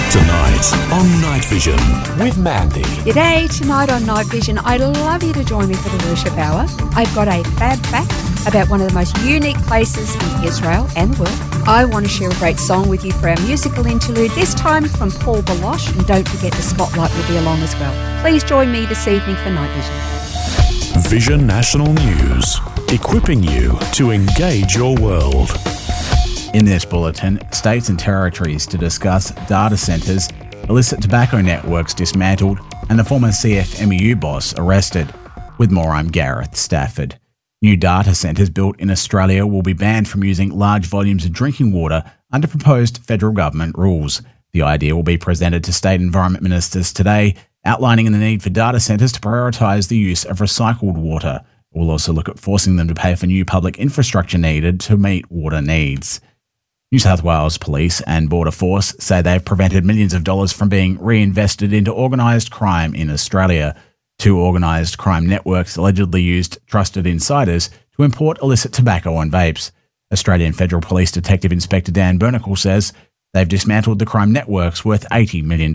Tonight on Night Vision with Mandy. G'day, tonight on Night Vision, I'd love you to join me for the worship hour. I've got a fab fact about one of the most unique places in Israel and the world. I want to share a great song with you for our musical interlude, this time from Paul Baloche, and don't forget the spotlight will be along as well. Please join me this evening for Night Vision. Vision National News, equipping you to engage your world. In this bulletin, states and territories to discuss data centres, illicit tobacco networks dismantled, and the former CFMEU boss arrested. With more, I'm Gareth Stafford. New data centres built in Australia will be banned from using large volumes of drinking water under proposed federal government rules. The idea will be presented to state environment ministers today, outlining the need for data centres to prioritise the use of recycled water. It will also look at forcing them to pay for new public infrastructure needed to meet water needs. New South Wales Police and Border Force say they've prevented millions of dollars from being reinvested into organised crime in Australia. Two organised crime networks allegedly used trusted insiders to import illicit tobacco and vapes. Australian Federal Police Detective Inspector Dan Bernicle says they've dismantled the crime networks worth $80 million.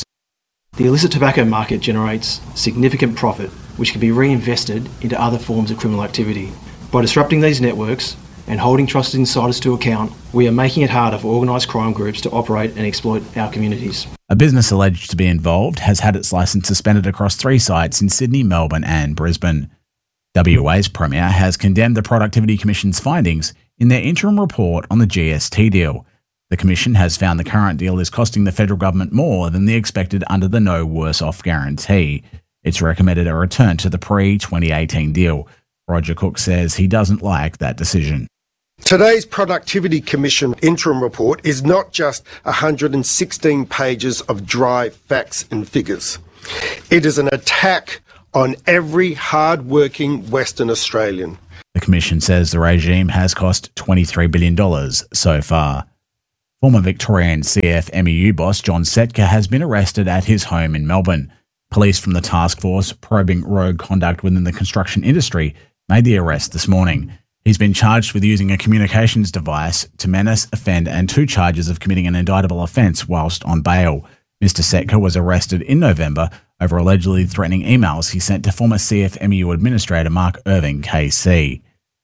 The illicit tobacco market generates significant profit, which can be reinvested into other forms of criminal activity. By disrupting these networks and holding trusted insiders to account, we are making it harder for organised crime groups to operate and exploit our communities. A business alleged to be involved has had its licence suspended across 3 sites in Sydney, Melbourne and Brisbane. WA's Premier has condemned the Productivity Commission's findings in their interim report on the GST deal. The Commission has found the current deal is costing the federal government more than the expected under the No Worse Off guarantee. It's recommended a return to the pre-2018 deal. Roger Cook says he doesn't like that decision. Today's Productivity Commission interim report is not just 116 pages of dry facts and figures. It is an attack on every hard-working Western Australian. The Commission says the regime has cost $23 billion so far. Former Victorian CFMEU boss John Setka has been arrested at his home in Melbourne. Police from the task force probing rogue conduct within the construction industry made the arrest this morning. He's been charged with using a communications device to menace, offend, and 2 charges of committing an indictable offence whilst on bail. Mr. Setka was arrested in November over allegedly threatening emails he sent to former CFMEU Administrator Mark Irving KC.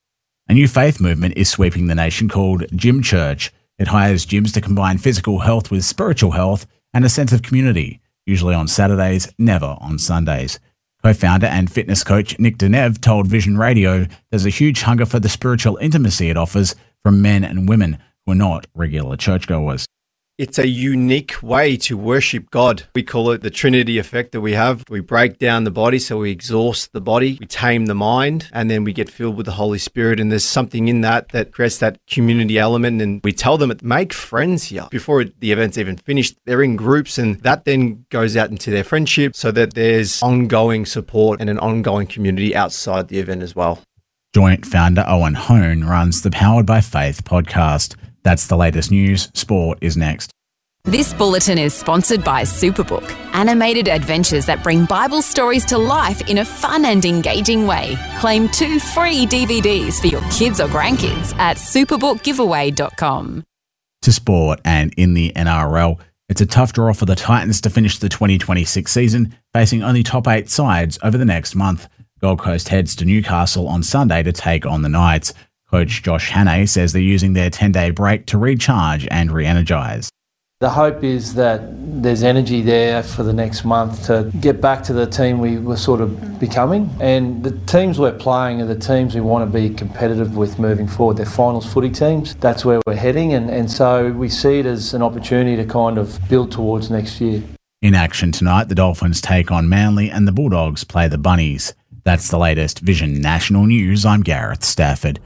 A new faith movement is sweeping the nation called Gym Church. It hires gyms to combine physical health with spiritual health and a sense of community, usually on Saturdays, never on Sundays. Co-founder and fitness coach Nick Denev told Vision Radio there's a huge hunger for the spiritual intimacy it offers from men and women who are not regular churchgoers. It's a unique way to worship God. We call it the Trinity effect that we have. We break down the body, so we exhaust the body, we tame the mind, and then we get filled with the Holy Spirit. And there's something in that creates that community element. And we tell them, make friends here. Before the event's even finished, they're in groups, and that then goes out into their friendship so that there's ongoing support and an ongoing community outside the event as well. Joint founder Owen Hone runs the Powered by Faith podcast. That's the latest news. Sport is next. This bulletin is sponsored by Superbook, animated adventures that bring Bible stories to life in a fun and engaging way. Claim 2 free DVDs for your kids or grandkids at superbookgiveaway.com. To sport, and in the NRL, it's a tough draw for the Titans to finish the 2026 season, facing only top 8 sides over the next month. Gold Coast heads to Newcastle on Sunday to take on the Knights. Coach Josh Hannay says they're using their 10-day break to recharge and re-energise. The hope is that there's energy there for the next month to get back to the team we were sort of becoming. And the teams we're playing are the teams we want to be competitive with moving forward. They're finals footy teams. That's where we're heading. And so we see it as an opportunity to kind of build towards next year. In action tonight, the Dolphins take on Manly and the Bulldogs play the Bunnies. That's the latest Vision National News. I'm Gareth Stafford.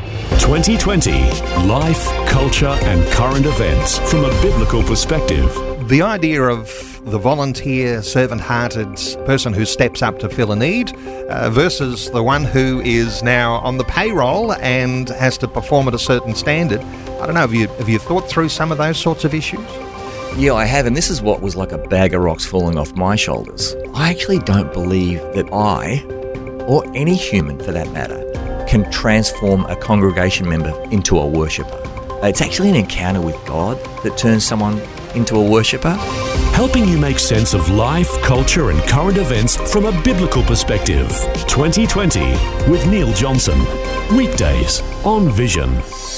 2020 Life, Culture and Current Events from a biblical perspective. The idea of the volunteer, servant-hearted person who steps up to fill a need versus the one who is now on the payroll and has to perform at a certain standard. I don't know, have you thought through some of those sorts of issues? Yeah, I have, and this is what was like a bag of rocks falling off my shoulders. I actually don't believe that I, or any human for that matter, can transform a congregation member into a worshipper. It's actually an encounter with God that turns someone into a worshipper? Helping you make sense of life, culture and current events from a biblical perspective. 2020 with Neil Johnson. Weekdays on Vision.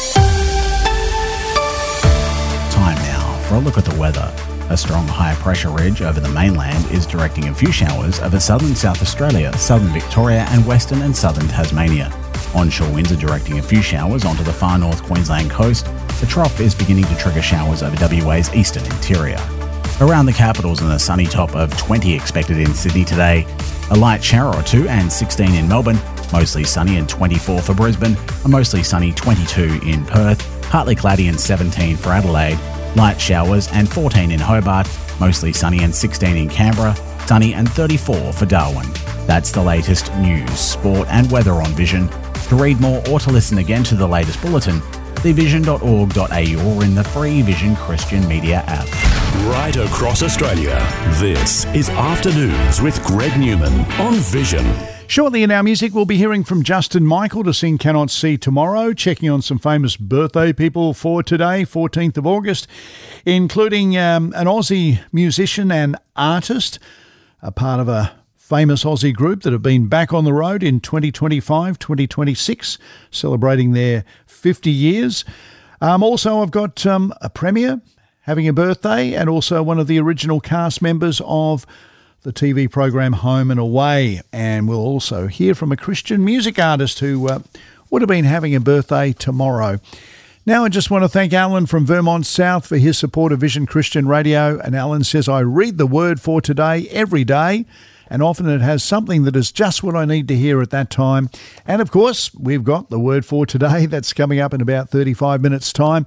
Time now for a look at the weather. A strong high pressure ridge over the mainland is directing a few showers over southern South Australia, southern Victoria and western and southern Tasmania. Onshore winds are directing a few showers onto the far north Queensland coast. The trough is beginning to trigger showers over WA's eastern interior. Around the capitals and a sunny top of 20 expected in Sydney today. A light shower or two and 16 in Melbourne. Mostly sunny and 24 for Brisbane. A mostly sunny 22 in Perth. Partly cloudy and 17 for Adelaide. Light showers and 14 in Hobart. Mostly sunny and 16 in Canberra. Sunny and 34 for Darwin. That's the latest news, sport and weather on Vision. To read more or to listen again to the latest bulletin, thevision.org.au or in the free Vision Christian Media app. Right across Australia, this is Afternoons with Greg Newman on Vision. Shortly in our music, we'll be hearing from Justin Michael to sing Cannot See Tomorrow, checking on some famous birthday people for today, 14th of August, including an Aussie musician and artist, a part of a famous Aussie group that have been back on the road in 2025, 2026, celebrating their 50 years. Also, I've got a premier having a birthday and also one of the original cast members of the TV program Home and Away. And we'll also hear from a Christian music artist who would have been having a birthday tomorrow. Now I just want to thank Alan from Vermont South for his support of Vision Christian Radio. And Alan says, I read the word for today every day, and often it has something that is just what I need to hear at that time. And of course, we've got the word for today. That's coming up in about 35 minutes' time.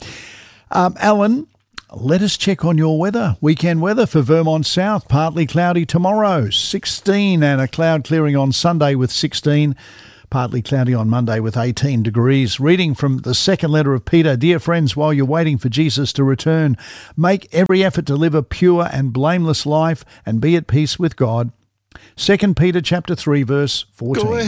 Alan, let us check on your weather. Weekend weather for Vermont South. Partly cloudy tomorrow, 16, and a cloud clearing on Sunday with 16. Partly cloudy on Monday with 18 degrees. Reading from the second letter of Peter. Dear friends, while you're waiting for Jesus to return, make every effort to live a pure and blameless life and be at peace with God. 2 Peter chapter 3, verse 14.